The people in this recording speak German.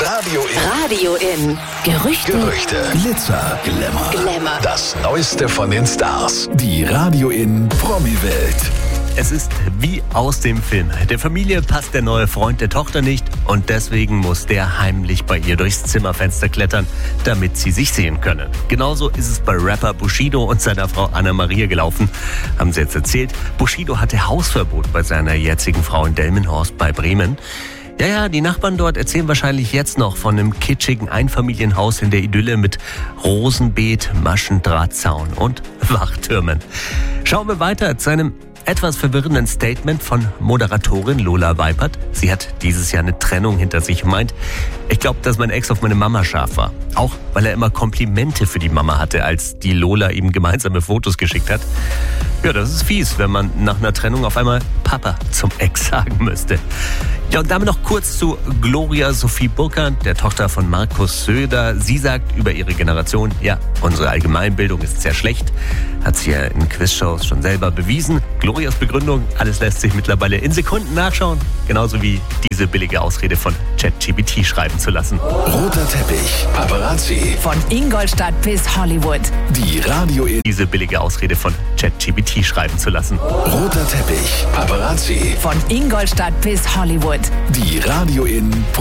Radio in. Gerüchte. Glitzer, Glamour. Das Neueste von den Stars. Die Radio in Promi-Welt. Es ist wie aus dem Film. Der Familie passt der neue Freund der Tochter nicht und deswegen muss der heimlich bei ihr durchs Zimmerfenster klettern, damit sie sich sehen können. Genauso ist es bei Rapper Bushido und seiner Frau Anna-Maria gelaufen, haben sie jetzt erzählt. Bushido hatte Hausverbot bei seiner jetzigen Frau in Delmenhorst bei Bremen. Ja, die Nachbarn dort erzählen wahrscheinlich jetzt noch von einem kitschigen Einfamilienhaus in der Idylle mit Rosenbeet, Maschendrahtzaun und Wachtürmen. Schauen wir weiter zu einem etwas verwirrenden Statement von Moderatorin Lola Weipert. Sie hat dieses Jahr eine Trennung hinter sich und meint, ich glaube, dass mein Ex auf meine Mama scharf war. Auch weil er immer Komplimente für die Mama hatte, als die Lola ihm gemeinsame Fotos geschickt hat. Ja, das ist fies, wenn man nach einer Trennung auf einmal Papa zum Ex sagen müsste. Ja, und damit noch kurz zu Gloria Sophie Burkhardt, der Tochter von Markus Söder. Sie sagt über ihre Generation, ja, unsere Allgemeinbildung ist sehr schlecht. Hat sie ja in Quizshows schon selber bewiesen. Glorias Begründung, alles lässt sich mittlerweile in Sekunden nachschauen. Genauso wie diese billige Ausrede von ChatGPT schreiben zu lassen. Roter Teppich, Paparazzi. Von Ingolstadt bis Hollywood. Die Radio in. Diese billige Ausrede von ChatGPT schreiben zu lassen. Roter Teppich, Paparazzi. Von Ingolstadt bis Hollywood. Die Radio in